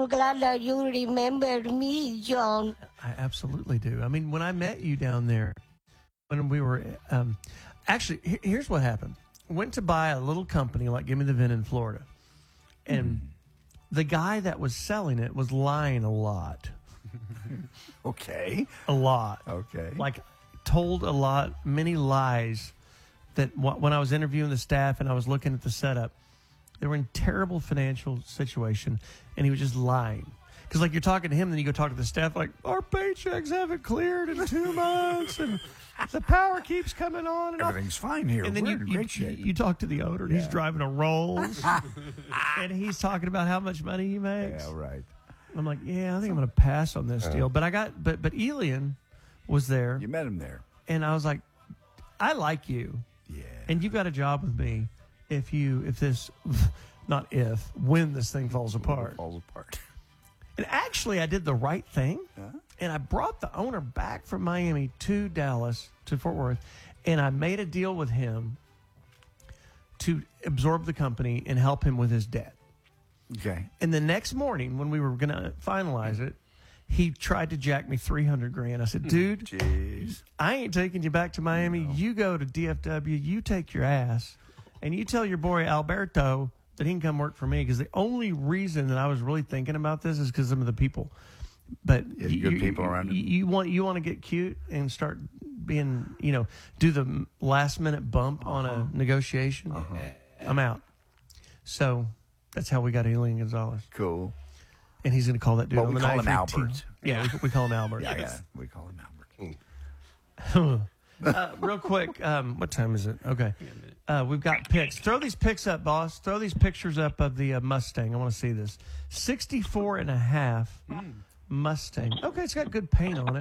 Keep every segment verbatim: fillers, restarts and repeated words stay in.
glad that you remembered me, John. I absolutely do. I mean, when I met you down there, when we were, um, actually, he- here's what happened. Went to buy a little company like Give Me the V I N in Florida. And mm. the guy that was selling it was lying a lot. Okay. A lot. Okay. Like, told a lot, many lies that w- when I was interviewing the staff and I was looking at the setup, they were in terrible financial situation, and he was just lying. Because, like, you're talking to him, then you go talk to the staff, like, our paychecks haven't cleared in two months, and the power keeps coming on. And everything's all. fine here. And then We're you, in you, great shape. You, you talk to the owner, and yeah. he's driving a Rolls, and he's talking about how much money he makes. Yeah, right. I'm like, yeah, I think I'm going to pass on this uh, deal. But I got, but but Elian was there. You met him there. And I was like, I like you. Yeah. And you've got a job with me if you, if this, not if, when this thing falls apart. It falls apart. And actually, I did the right thing. Uh-huh. And I brought the owner back from Miami to Dallas, to Fort Worth. And I made a deal with him to absorb the company and help him with his debt. Okay. And the next morning, when we were going to finalize it, he tried to jack me three hundred grand. I said, dude, Jeez. I ain't taking you back to Miami. No. You go to D F W, you take your ass, and you tell your boy Alberto that he can come work for me. Because the only reason that I was really thinking about this is because some of the people. But yeah, you, good you, people around you, you want you want to get cute and start being, you know, do the last minute bump uh-huh. on a negotiation. Uh-huh. I'm out. So that's how we got Elian Gonzalez. Cool. And he's going to call that dude well, on we the call him Albert. Team. Yeah, we, we call him Albert. yeah, yeah, we call him Albert. uh, real quick, um, what time is it? Okay. Uh, we've got pics. Throw these pics up, boss. Throw these pictures up of the uh, Mustang. I want to see this. sixty-four and a half mm. Mustang. Okay, it's got good paint on it.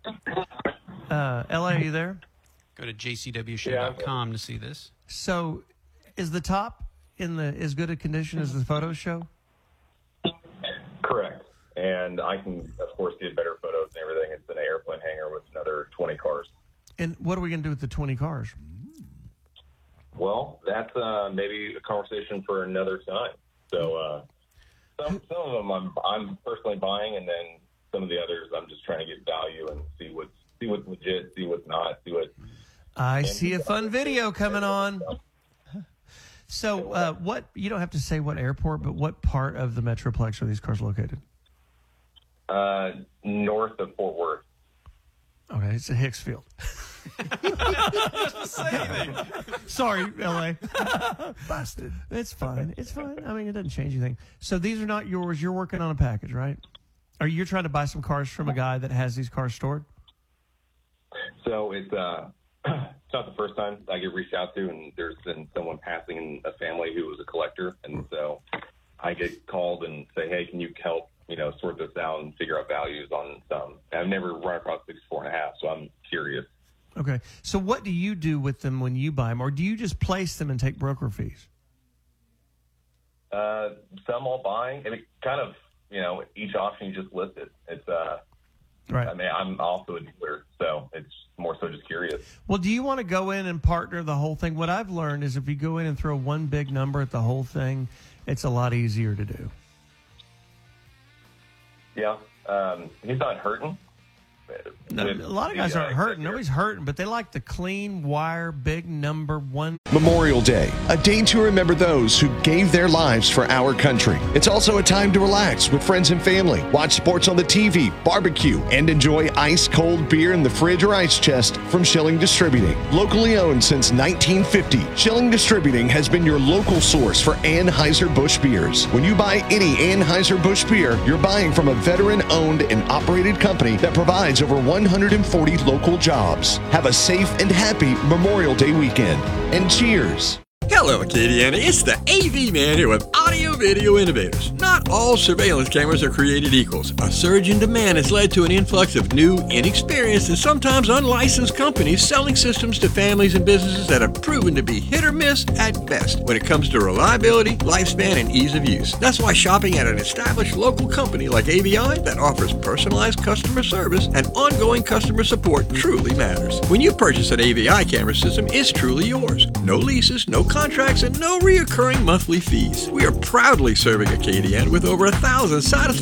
Uh, L A, are you there? Go to j c w show dot com yeah. to see this. So, is the top in the as good a condition as the photos show? Correct. And I can, of course, get better photos and everything. It's an airplane hangar with another twenty cars. And what are we going to do with the twenty cars? Well, that's uh, maybe a conversation for another time. So uh, some, some of them I'm, I'm personally buying, and then some of the others I'm just trying to get value and see what's, see what's legit, see what's not, see what... I see a fun video coming on. So, uh, what you don't have to say what airport, but what part of the Metroplex are these cars located? Uh, north of Fort Worth. Okay, it's at Hicksfield. Sorry, L A. Busted. It's fine. It's fine. I mean, it doesn't change anything. So these are not yours. You're working on a package, right? Are you trying to buy some cars from a guy that has these cars stored? So it's uh. It's not the first time I get reached out to, and there's been someone passing in a family who was a collector, and so I get called and say, hey, can you help, you know, sort this out and figure out values on some. I've never run across sixty-four and a half, so I'm curious. Okay. So what do you do with them when you buy them, or do you just place them and take broker fees? Uh, some I'll buy, and it kind of, you know, each auction you just list it. It's, uh, right. I mean, I'm also a dealer, so it's more so just curious. Well, do you want to go in and partner the whole thing? What I've learned is if you go in and throw one big number at the whole thing, it's a lot easier to do. Yeah. Um, he's not hurting. No, a lot of guys aren't hurting. Nobody's hurting, but they like the clean wire, big number one. Memorial Day, a day to remember those who gave their lives for our country. It's also a time to relax with friends and family, watch sports on the T V, barbecue, and enjoy ice-cold beer in the fridge or ice chest from Schilling Distributing. Locally owned since nineteen fifty, Schilling Distributing has been your local source for Anheuser-Busch beers. When you buy any Anheuser-Busch beer, you're buying from a veteran-owned and operated company that provides over one hundred forty local jobs. Have a safe and happy Memorial Day weekend. And cheers. Hello, Acadiana. It's the A V Man here with Audio Video Innovators. Not all surveillance cameras are created equals. A surge in demand has led to an influx of new, inexperienced, and sometimes unlicensed companies selling systems to families and businesses that have proven to be hit or miss at best when it comes to reliability, lifespan, and ease of use. That's why shopping at an established local company like A V I that offers personalized customer service and ongoing customer support truly matters. When you purchase an A V I camera system, it's truly yours. No leases, no contracts, and no reoccurring monthly fees. We are proudly serving Acadiana with over a thousand satisfied